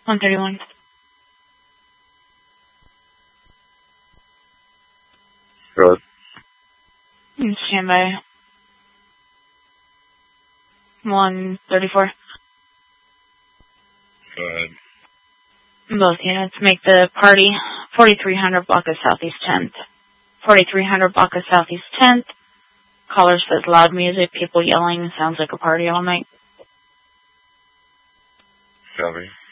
131. Good. Stand by. 134. Go ahead. Both units make the party 4300 block of Southeast 10th. 4300 block of Southeast 10th. Caller says loud music, people yelling, sounds like a party all night. Copy.